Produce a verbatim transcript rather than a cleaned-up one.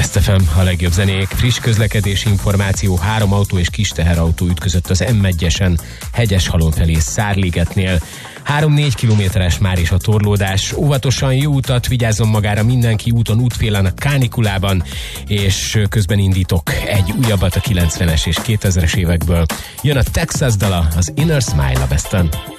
Best ef em, a legjobb zenék, friss közlekedési információ, három autó és kis teherautó ütközött az em egyesen Hegyeshalom felé Szárligetnél. három-négy kilométeres már is a torlódás. Óvatosan, jó utat, vigyázzon magára mindenki úton, útfélen, a kánikulában, és közben indítok egy újabbat a kilencvenes és kétezres évekből. Jön a Texas dala, az Inner Smile a Besten.